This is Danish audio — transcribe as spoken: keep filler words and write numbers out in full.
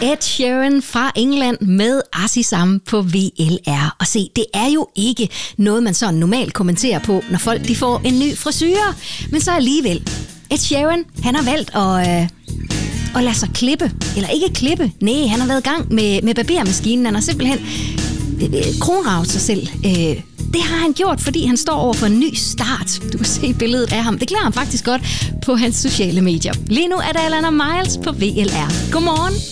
Ed Sheeran fra England med Asisam på V L R. Og se, det er jo ikke noget, man sådan normalt kommenterer på, når folk de får en ny frisyre. Men så alligevel. Ed Sheeran, han har valgt at, øh, at lade sig klippe. Eller ikke klippe. Nej, han har været i gang med, med barbermaskinen. Han har simpelthen øh, kronravet sig selv. Øh, det har han gjort, fordi han står over for en ny start. Du kan se billedet af ham. Det klæder ham faktisk godt på hans sociale medier. Lige nu er der Alana Miles på V L R. Godmorgen.